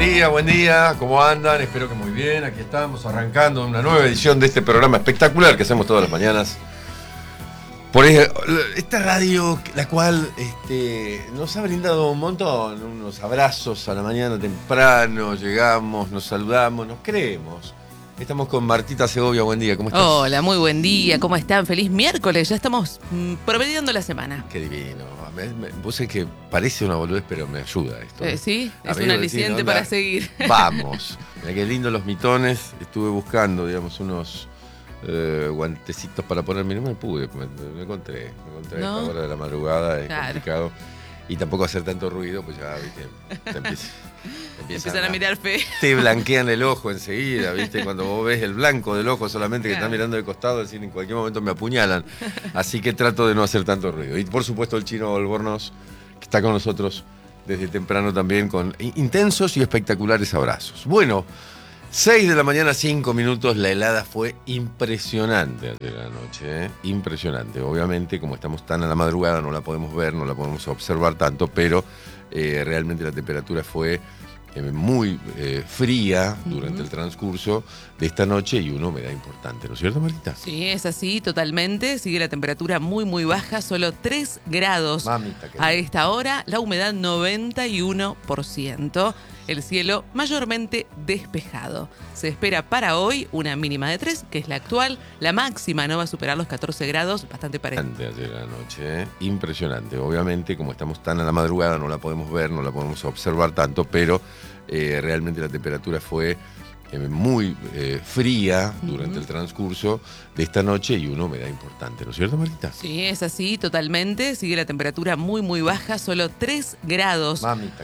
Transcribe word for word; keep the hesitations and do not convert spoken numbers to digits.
día, buen día, ¿cómo andan? Espero que muy bien, aquí estamos arrancando una nueva edición de este programa espectacular que hacemos todas las mañaas. Por esta radio, la cual este, nos ha brindado un montón, unos abrazos a la mañana temprano, llegamos, nos saludamos, nos creemos. Estamos con Martita Segovia, buen día, ¿cómo estás? Hola, muy buen día, ¿cómo están? Feliz miércoles, ya estamos mm, promediando la semana. Qué divino, me, me, vos sabés que parece una boludez, pero me ayuda esto. Eh, sí, es Amigo, un aliciente decir, para seguir. Vamos, mira qué lindo los mitones, estuve buscando, digamos, unos eh, guantecitos para ponerme, no me pude, me, me encontré, me encontré ¿No? a esta hora de la madrugada, es Claro. complicado. Y tampoco hacer tanto ruido, pues ya, viste, te empieza, te empiezan Empiezan a mirar fe. Te blanquean el ojo enseguida, viste, cuando vos ves el blanco del ojo solamente que Claro. está mirando de costado, es decir, en cualquier momento me apuñalan. Así que trato de no hacer tanto ruido. Y por supuesto el Chino Albornoz, que está con nosotros desde temprano también, con intensos y espectaculares abrazos. Bueno, seis de la mañana, cinco minutos, la helada fue impresionante ayer a la noche, ¿eh? Impresionante. Obviamente, como estamos tan a la madrugada, no la podemos ver, no la podemos observar tanto, pero eh, realmente la temperatura fue eh, muy eh, fría durante uh-huh. el transcurso de esta noche y una humedad importante, ¿no es cierto, Martita? Sí, es así, totalmente. Sigue la temperatura muy, muy baja, solo tres grados Mamita, a esta hora. La humedad noventa y uno por ciento. El cielo mayormente despejado. Se espera para hoy una mínima de tres, que es la actual. La máxima no va a superar los catorce grados, bastante pareja. Ayer a la noche, ¿eh? Impresionante. Obviamente, como estamos tan a la madrugada, no la podemos ver, no la podemos observar tanto, pero eh, realmente la temperatura fue eh, muy eh, fría durante uh-huh. el transcurso de esta noche y una humedad importante, ¿no es cierto, Martita? Sí, es así, totalmente. Sigue la temperatura muy, muy baja, solo tres grados Mamita.